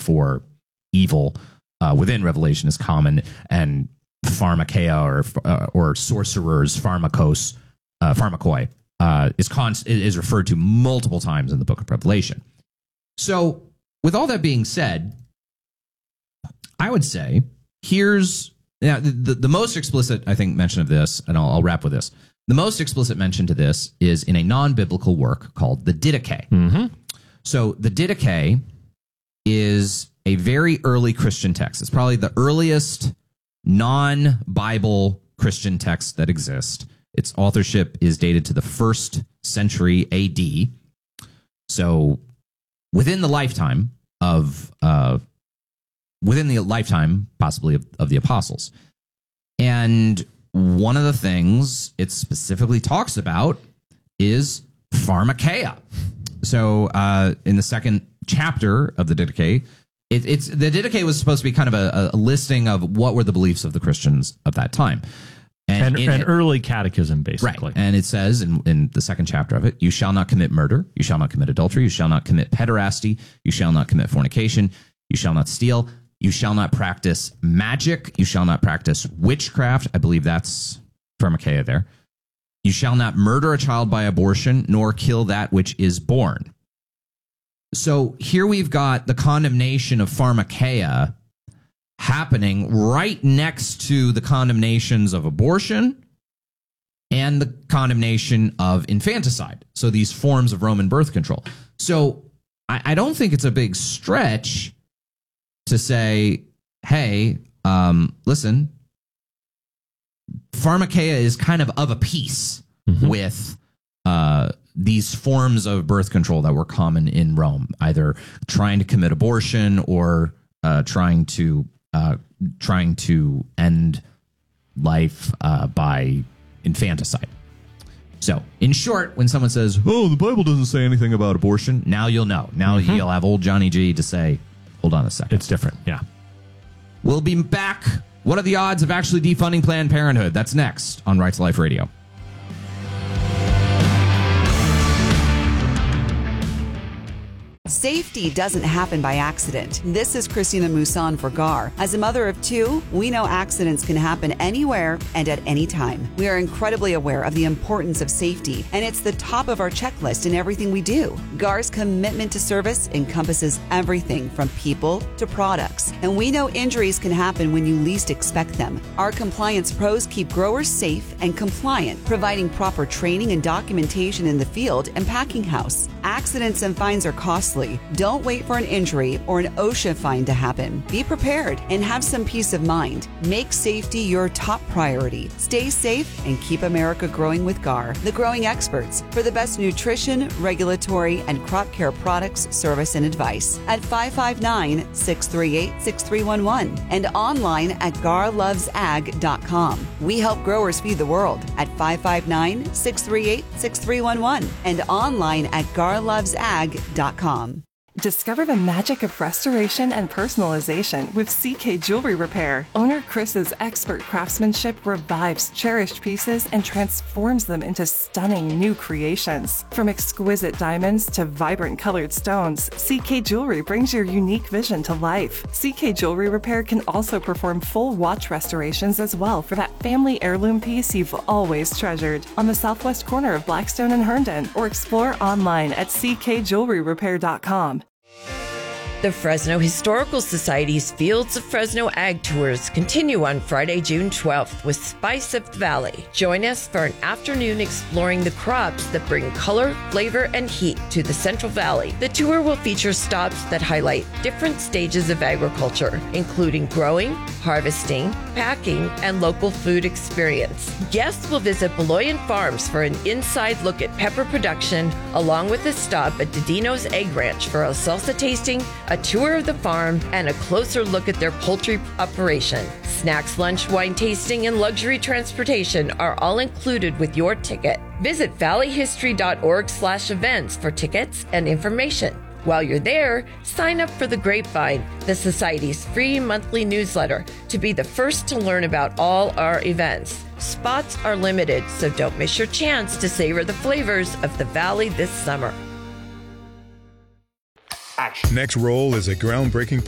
for evil within Revelation is common, and pharmakeia or sorcerers, pharmakoi, is referred to multiple times in the book of Revelation. So, with all that being said, I would say here's the most explicit, I think, mention of this, and I'll wrap with this. The most explicit mention to this is in a non-biblical work called the Didache. Mm-hmm. So the Didache is a very early Christian text. It's probably the earliest non-Bible Christian text that exists. Its authorship is dated to the 1st century AD. So within the lifetime, possibly, of the apostles. And one of the things it specifically talks about is pharmakeia. So in the second chapter of the Didache, the Didache was supposed to be kind of a listing of what were the beliefs of the Christians of that time. And early catechism, basically. Right. And it says in the second chapter of it, you shall not commit murder, you shall not commit adultery, you shall not commit pederasty, you shall not commit fornication, you shall not steal, you shall not practice magic, you shall not practice witchcraft. I believe that's pharmakeia there. You shall not murder a child by abortion, nor kill that which is born. So here we've got the condemnation of pharmakeia happening right next to the condemnations of abortion and the condemnation of infanticide. So these forms of Roman birth control. So I don't think it's a big stretch to say, hey, listen, pharmakeia is kind of a piece with these forms of birth control that were common in Rome, either trying to commit abortion or trying to end life by infanticide. So, in short, when someone says, "Oh, the Bible doesn't say anything about abortion," now you'll know. Now you'll have old Johnny G to say, "Hold on a second, it's different." Yeah. We'll be back. What are the odds of actually defunding Planned Parenthood? That's next on Right to Life Radio. Safety doesn't happen by accident. This is Christina Mousson for GAR. As a mother of two, we know accidents can happen anywhere and at any time. We are incredibly aware of the importance of safety, and it's the top of our checklist in everything we do. GAR's commitment to service encompasses everything from people to products, and we know injuries can happen when you least expect them. Our compliance pros keep growers safe and compliant, providing proper training and documentation in the field and packing house. Accidents and fines are costly. Don't wait for an injury or an OSHA fine to happen. Be prepared and have some peace of mind. Make safety your top priority. Stay safe and keep America growing with GAR, the growing experts for the best nutrition, regulatory, and crop care products, service, and advice at 559-638-6311 and online at garlovesag.com. We help growers feed the world at 559-638-6311 and online at garlovesag.com. Discover the magic of restoration and personalization with CK Jewelry Repair. Owner Chris's expert craftsmanship revives cherished pieces and transforms them into stunning new creations. From exquisite diamonds to vibrant colored stones, CK Jewelry brings your unique vision to life. CK Jewelry Repair can also perform full watch restorations as well for that family heirloom piece you've always treasured. On the southwest corner of Blackstone and Herndon, or explore online at ckjewelryrepair.com. The Fresno Historical Society's Fields of Fresno Ag Tours continue on Friday, June 12th with Spice of the Valley. Join us for an afternoon exploring the crops that bring color, flavor, and heat to the Central Valley. The tour will feature stops that highlight different stages of agriculture, including growing, harvesting, packing, and local food experience. Guests will visit Beloyan Farms for an inside look at pepper production, along with a stop at Didino's Egg Ranch for a salsa tasting, a tour of the farm, and a closer look at their poultry operation. Snacks, lunch, wine tasting, and luxury transportation are all included with your ticket. Visit valleyhistory.org/events for tickets and information. While you're there, sign up for The Grapevine, the Society's free monthly newsletter, to be the first to learn about all our events. Spots are limited, so don't miss your chance to savor the flavors of the Valley this summer. Next Roll is a groundbreaking